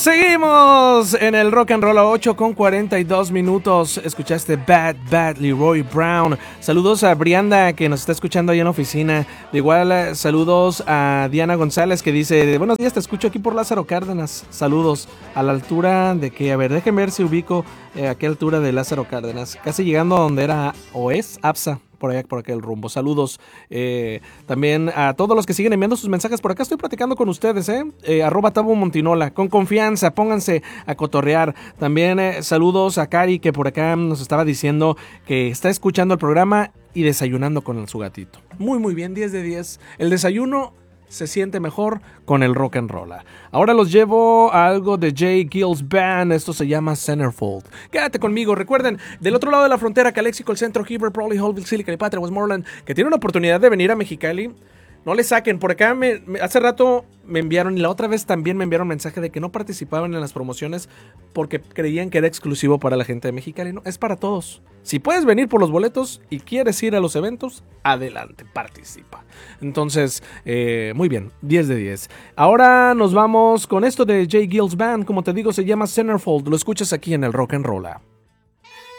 Seguimos en el Rock and Roll a 8:42. Escuchaste Bad Leroy Brown. Saludos a Brianda que nos está escuchando ahí en la oficina. De igual, saludos a Diana González que dice: buenos días, te escucho aquí por Lázaro Cárdenas. Saludos a la altura de que, a ver, déjenme ver si ubico a qué altura de Lázaro Cárdenas. Casi llegando a donde era o es APSA. Por allá, por aquel rumbo. Saludos también a todos los que siguen enviando sus mensajes. Por acá estoy platicando con ustedes, @Tabo Montinola. Con confianza, pónganse a cotorrear. También saludos a Cari, que por acá nos estaba diciendo que está escuchando el programa y desayunando con su gatito. Muy, muy bien, 10 de 10. El desayuno se siente mejor con el rock and roll. Ahora los llevo a algo de Jay Gills Band. Esto se llama Centerfold. Quédate conmigo. Recuerden, del otro lado de la frontera, Calexico, el centro, Heber, Crowley, Holville, Silicon, Patria, Westmoreland, que tiene una oportunidad de venir a Mexicali. No le saquen. Por acá hace rato me enviaron, y la otra vez también me enviaron mensaje de que no participaban en las promociones porque creían que era exclusivo para la gente de Mexicali. No, es para todos. Si puedes venir por los boletos y quieres ir a los eventos, adelante, participa. Entonces, muy bien, 10 de 10. Ahora nos vamos con esto de Jay Gills Band. Como te digo, se llama Centerfold. Lo escuchas aquí en el Rock and Roll.